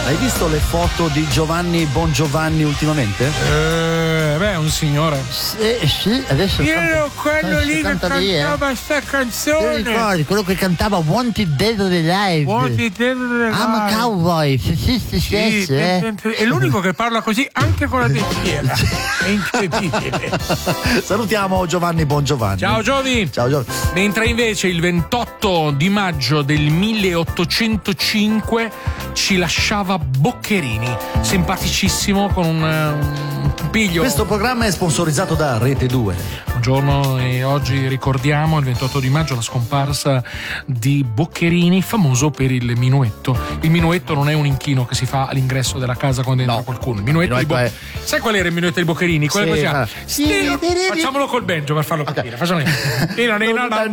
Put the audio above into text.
Hai visto le foto di Giovanni Bongiovanni ultimamente? Beh, un signore. Sì, adesso Io ero quello lì che cantava sta canzone. Ti ricordi quello che cantava Wanted Dead of the Live? Wanted Dead of the Live. I'm a cowboy, sì, è l'unico che parla così anche con la testiera. È incredibile. Salutiamo Giovanni Bongiovanni. Ciao Giovi. Ciao Giovi. Mentre invece il 28 di maggio del 1805 ci lasciava Boccherini, simpaticissimo, con un piglio. Questo programma è sponsorizzato da Rete 2. Buongiorno, e oggi ricordiamo il 28 di maggio la scomparsa di Boccherini, famoso per il minuetto. Il minuetto non è un inchino che si fa all'ingresso della casa quando entra qualcuno. Il minuetto sai qual era il minuetto di Boccherini? Quello che facciamo. Facciamolo col banjo per farlo capire. Facciamolo.